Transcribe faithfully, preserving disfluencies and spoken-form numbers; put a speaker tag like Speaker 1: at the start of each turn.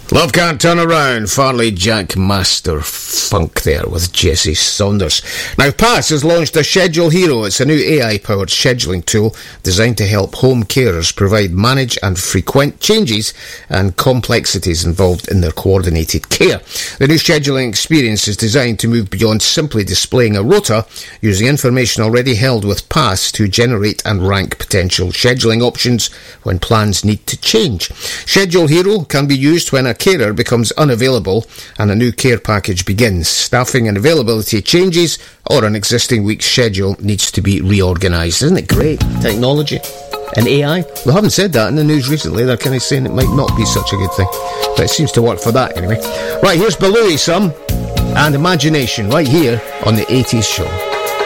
Speaker 1: Love Can't Turn Around, Farley Jack Master Funk there with Jesse Saunders. Now, Pass has launched a Schedule Hero. It's a new A I-powered scheduling tool designed to help home carers provide, manage and frequent changes and complexities involved in their coordinated care. The new scheduling experience is designed to move beyond simply displaying a rota, using information already held with Pass to generate and rank potential scheduling options when plans need to change. Schedule Hero can be used when a carer becomes unavailable and a new care package begins, staffing and availability changes, or an existing week's schedule needs to be reorganised. Isn't it great? Technology and A I. We haven't said that in the news recently. They're kind of saying it might not be such a good thing, but it seems to work for that anyway. Right, here's Balooey some and Imagination right here on the eighties Show.